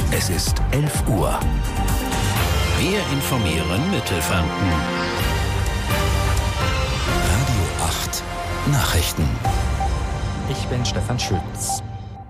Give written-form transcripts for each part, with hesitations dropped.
Es ist 11 Uhr. Wir informieren Mittelfranken. Radio 8 Nachrichten. Ich bin Stefan Schütz.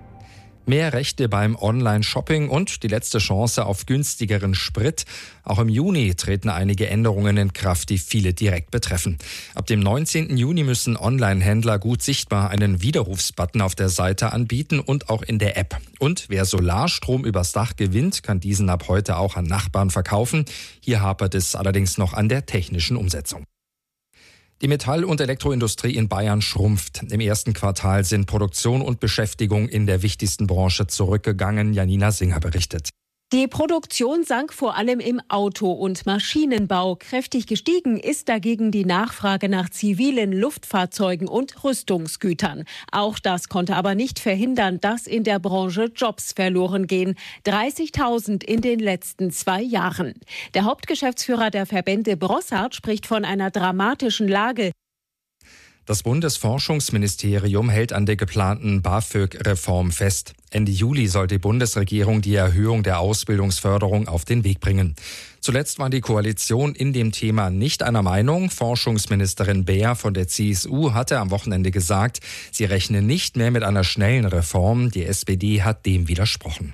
Mehr Rechte beim Online-Shopping und die letzte Chance auf günstigeren Sprit. Auch im Juni treten einige Änderungen in Kraft, die viele direkt betreffen. Ab dem 19. Juni müssen Online-Händler gut sichtbar einen Widerrufsbutton auf der Seite anbieten und auch in der App. Und wer Solarstrom übers Dach gewinnt, kann diesen ab heute auch an Nachbarn verkaufen. Hier hapert es allerdings noch an der technischen Umsetzung. Die Metall- und Elektroindustrie in Bayern schrumpft. Im ersten Quartal sind Produktion und Beschäftigung in der wichtigsten Branche zurückgegangen. Janina Singer berichtet. Die Produktion sank vor allem im Auto- und Maschinenbau. Kräftig gestiegen ist dagegen die Nachfrage nach zivilen Luftfahrzeugen und Rüstungsgütern. Auch das konnte aber nicht verhindern, dass in der Branche Jobs verloren gehen. 30.000 in den letzten 2 Jahren. Der Hauptgeschäftsführer der Verbände Brossard spricht von einer dramatischen Lage. Das Bundesforschungsministerium hält an der geplanten BAföG-Reform fest. Ende Juli soll die Bundesregierung die Erhöhung der Ausbildungsförderung auf den Weg bringen. Zuletzt war die Koalition in dem Thema nicht einer Meinung. Forschungsministerin Beer von der CSU hatte am Wochenende gesagt, sie rechne nicht mehr mit einer schnellen Reform. Die SPD hat dem widersprochen.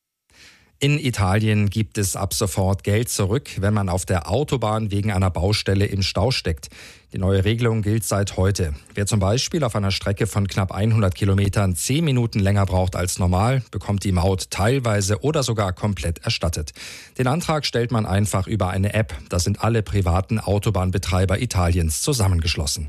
In Italien gibt es ab sofort Geld zurück, wenn man auf der Autobahn wegen einer Baustelle im Stau steckt. Die neue Regelung gilt seit heute. Wer zum Beispiel auf einer Strecke von knapp 100 Kilometern 10 Minuten länger braucht als normal, bekommt die Maut teilweise oder sogar komplett erstattet. Den Antrag stellt man einfach über eine App. Da sind alle privaten Autobahnbetreiber Italiens zusammengeschlossen.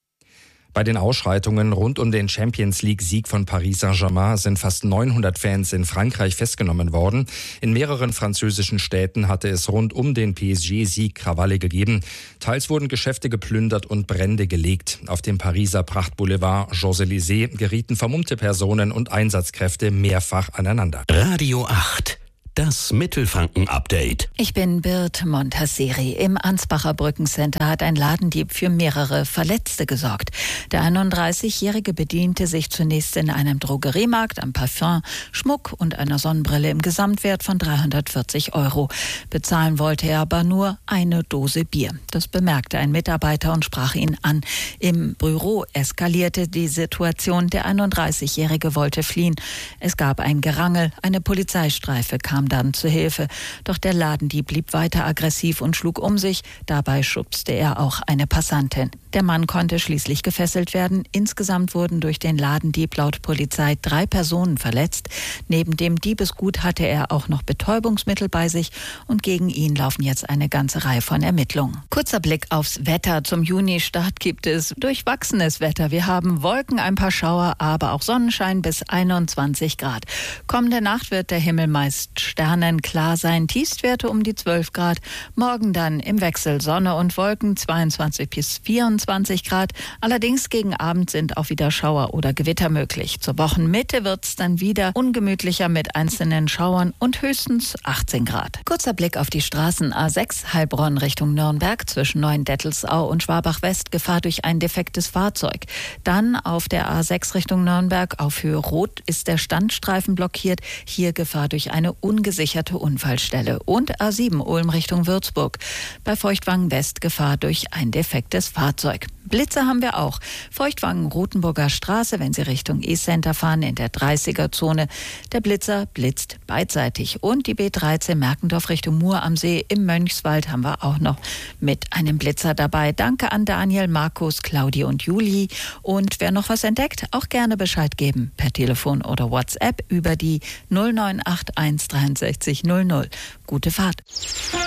Bei den Ausschreitungen rund um den Champions-League-Sieg von Paris Saint-Germain sind fast 900 Fans in Frankreich festgenommen worden. In mehreren französischen Städten hatte es rund um den PSG-Sieg Krawalle gegeben. Teils wurden Geschäfte geplündert und Brände gelegt. Auf dem Pariser Prachtboulevard Champs-Élysées gerieten vermummte Personen und Einsatzkräfte mehrfach aneinander. Radio 8. Das Mittelfranken-Update. Ich bin Bird Montasseri. Im Ansbacher Brückencenter hat ein Ladendieb für mehrere Verletzte gesorgt. Der 31-Jährige bediente sich zunächst in einem Drogeriemarkt am Parfum, Schmuck und einer Sonnenbrille im Gesamtwert von 340 €. Bezahlen wollte er aber nur eine Dose Bier. Das bemerkte ein Mitarbeiter und sprach ihn an. Im Büro eskalierte die Situation. Der 31-Jährige wollte fliehen. Es gab ein Gerangel. Eine Polizeistreife kam dann zu Hilfe. Doch der Ladendieb blieb weiter aggressiv und schlug um sich. Dabei schubste er auch eine Passantin. Der Mann konnte schließlich gefesselt werden. Insgesamt wurden durch den Ladendieb laut Polizei 3 Personen verletzt. Neben dem Diebesgut hatte er auch noch Betäubungsmittel bei sich und gegen ihn laufen jetzt eine ganze Reihe von Ermittlungen. Kurzer Blick aufs Wetter. Zum Junistart gibt es durchwachsenes Wetter. Wir haben Wolken, ein paar Schauer, aber auch Sonnenschein bis 21 Grad. Kommende Nacht wird der Himmel meist sternenklar sein. Tiefstwerte um die 12 Grad. Morgen dann im Wechsel Sonne und Wolken 22 bis 24 Grad. Allerdings gegen Abend sind auch wieder Schauer oder Gewitter möglich. Zur Wochenmitte wird es dann wieder ungemütlicher mit einzelnen Schauern und höchstens 18 Grad. Kurzer Blick auf die Straßen. A6 Heilbronn Richtung Nürnberg zwischen Neuendettelsau und Schwabach-West Gefahr durch ein defektes Fahrzeug. Dann auf der A6 Richtung Nürnberg auf Höhe Rot ist der Standstreifen blockiert. Hier Gefahr durch eine ungesicherte Unfallstelle. Und A7 Ulm Richtung Würzburg. Bei Feuchtwangen West Gefahr durch ein defektes Fahrzeug. Blitze haben wir auch. Feuchtwangen-Rotenburger Straße, wenn Sie Richtung E-Center fahren, in der 30er-Zone. Der Blitzer blitzt beidseitig. Und die B13 Merkendorf Richtung Mur am See im Mönchswald haben wir auch noch mit einem Blitzer dabei. Danke an Daniel, Markus, Claudi und Juli. Und wer noch was entdeckt, auch gerne Bescheid geben. Per Telefon oder WhatsApp über die 0981 63 00. Gute Fahrt.